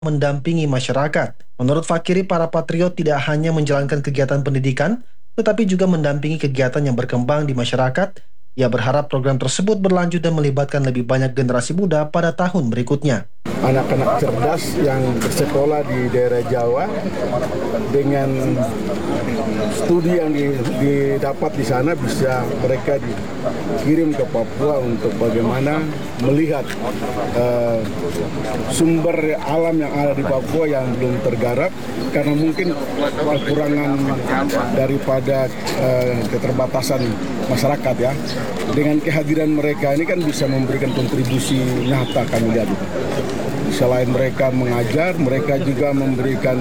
mendampingi masyarakat. Menurut Fakiri, para patriot tidak hanya menjalankan kegiatan pendidikan, tetapi juga mendampingi kegiatan yang berkembang di masyarakat. Ia berharap program tersebut berlanjut dan melibatkan lebih banyak generasi muda pada tahun berikutnya. Anak-anak cerdas yang bersekolah di daerah Jawa dengan studi yang didapat di sana bisa mereka dikirim ke Papua untuk bagaimana melihat sumber alam yang ada di Papua yang belum tergarap karena mungkin kekurangan daripada keterbatasan masyarakat ya. Dengan kehadiran mereka ini kan bisa memberikan kontribusi nyata kami lihat itu. Selain mereka mengajar, mereka juga memberikan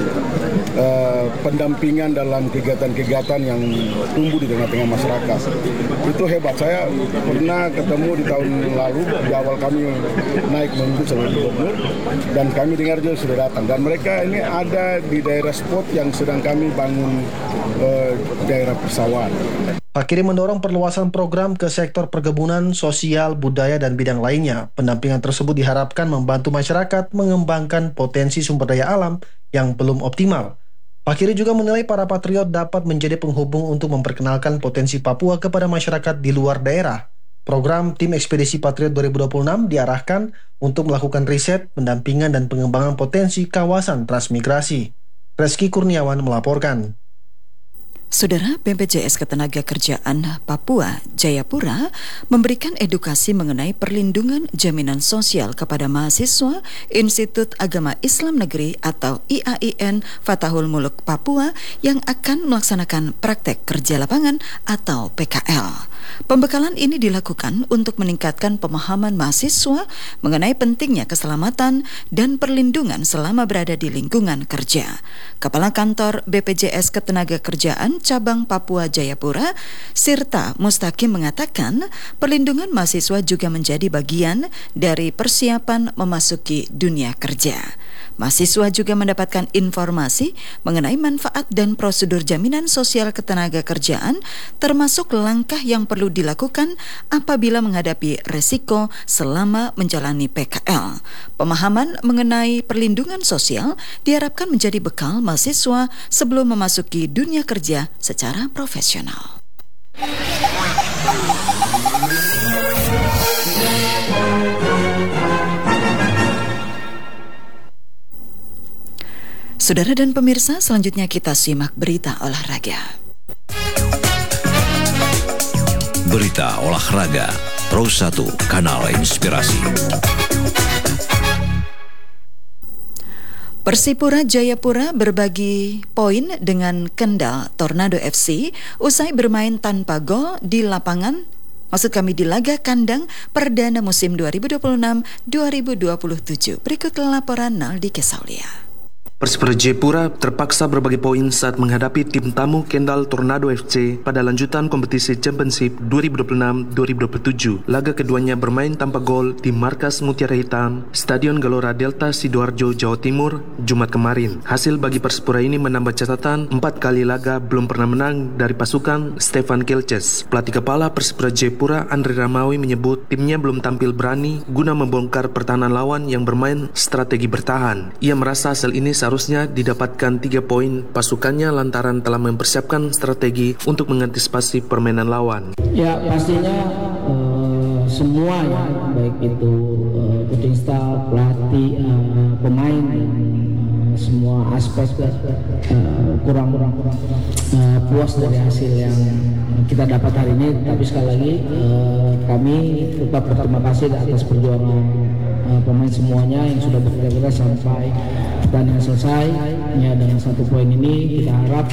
pendampingan dalam kegiatan-kegiatan yang tumbuh di tengah-tengah masyarakat. Itu hebat. Saya pernah ketemu di tahun lalu, di awal kami naik menuju sebagai gubernur, dan kami dengar juga sudah datang. Dan mereka ini ada di daerah spot yang sedang kami bangun daerah persawahan. Fakiri mendorong perluasan program ke sektor perkebunan, sosial, budaya, dan bidang lainnya. Pendampingan tersebut diharapkan membantu masyarakat mengembangkan potensi sumber daya alam yang belum optimal. Fakiri juga menilai para patriot dapat menjadi penghubung untuk memperkenalkan potensi Papua kepada masyarakat di luar daerah. Program Tim Ekspedisi Patriot 2026 diarahkan untuk melakukan riset, pendampingan, dan pengembangan potensi kawasan transmigrasi. Reski Kurniawan melaporkan. Saudara, BPJS Ketenagakerjaan Papua Jayapura memberikan edukasi mengenai perlindungan jaminan sosial kepada mahasiswa Institut Agama Islam Negeri atau IAIN Fatahul Muluk Papua yang akan melaksanakan praktek kerja lapangan atau PKL. Pembekalan ini dilakukan untuk meningkatkan pemahaman mahasiswa mengenai pentingnya keselamatan dan perlindungan selama berada di lingkungan kerja. Kepala Kantor BPJS Ketenagakerjaan Cabang Papua Jayapura, Sirta Mustaqim mengatakan, perlindungan mahasiswa juga menjadi bagian dari persiapan memasuki dunia kerja. Mahasiswa juga mendapatkan informasi mengenai manfaat dan prosedur jaminan sosial ketenagakerjaan, termasuk langkah yang perlu dilakukan apabila menghadapi resiko selama menjalani PKL. Pemahaman mengenai perlindungan sosial diharapkan menjadi bekal mahasiswa sebelum memasuki dunia kerja secara profesional. Saudara dan pemirsa, selanjutnya kita simak berita olahraga. Berita olahraga, Pro 1, Kanal Inspirasi. Persipura Jayapura berbagi poin dengan Kendal Tornado FC usai bermain tanpa gol di lapangan, maksud kami di laga kandang perdana musim 2026-2027. Berikut laporan Naldi Kesaulia. Persipura Jayapura terpaksa berbagi poin saat menghadapi tim tamu Kendal Tornado FC pada lanjutan kompetisi Championship 2026-2027. Laga keduanya bermain tanpa gol di markas Mutiara Hitam, Stadion Gelora Delta Sidoarjo, Jawa Timur, Jumat kemarin. Hasil bagi Persipura ini menambah catatan 4 kali laga belum pernah menang dari pasukan Stefan Kelces. Pelatih kepala Persipura Jayapura, Andri Ramawi, menyebut timnya belum tampil berani guna membongkar pertahanan lawan yang bermain strategi bertahan. Ia merasa hasil ini seharusnya didapatkan 3 poin pasukannya lantaran telah mempersiapkan strategi untuk mengantisipasi permainan lawan. Ya pastinya semua ya, baik itu coaching staff, pelatih, pemain dan semua aspek kurang puas dari hasil yang kita dapat hari ini. Tapi sekali lagi kami tetap berterima kasih atas perjuangan pemain semuanya yang sudah bekerja keras sampai pertandingan selesai. Ya, dengan 1 poin ini kita harap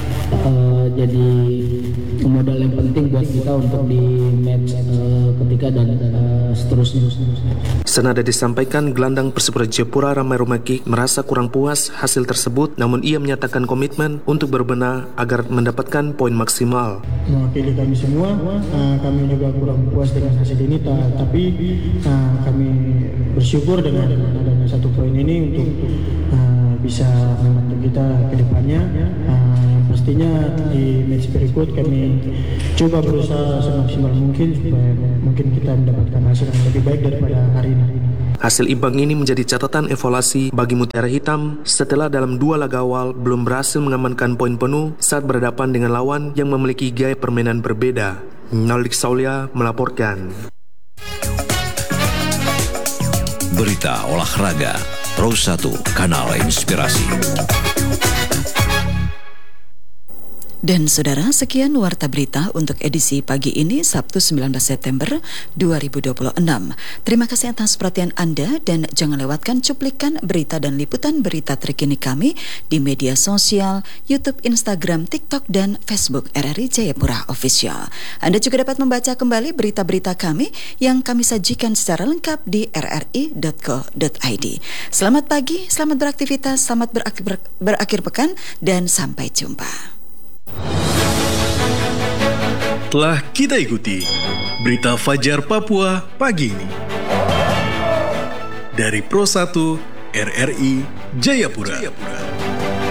jadi modal yang penting buat kita untuk di match ketiga dan seterusnya. Senada disampaikan, gelandang Persipura Jayapura Ramai Rumaki merasa kurang puas hasil tersebut, namun ia menyatakan komitmen untuk berbenah agar mendapatkan poin maksimal. Mewakili kami semua, kami juga kurang puas dengan hasil ini, tapi kami bersyukur dengan adanya 1 poin ini untuk bisa membantu kita ke depannya. Pastinya di match berikut kami coba berusaha semaksimal mungkin supaya mungkin kita mendapatkan hasil yang lebih baik daripada hari ini. Hasil imbang ini menjadi catatan evaluasi bagi Mutiara Hitam setelah dalam 2 laga awal belum berhasil mengamankan poin penuh saat berhadapan dengan lawan yang memiliki gaya permainan berbeda. Naldik Saulia melaporkan. Berita olahraga Pro 1 Kanal Inspirasi. Dan saudara, sekian warta berita untuk edisi pagi ini Sabtu 19 September 2026. Terima kasih atas perhatian Anda dan jangan lewatkan cuplikan berita dan liputan berita terkini kami di media sosial, YouTube, Instagram, TikTok, dan Facebook RRI Jayapura Official. Anda juga dapat membaca kembali berita-berita kami yang kami sajikan secara lengkap di rri.co.id. Selamat pagi, selamat beraktivitas, selamat berakhir pekan, dan sampai jumpa. Telah kita ikuti berita Fajar Papua pagi ini dari Pro 1 RRI Jayapura.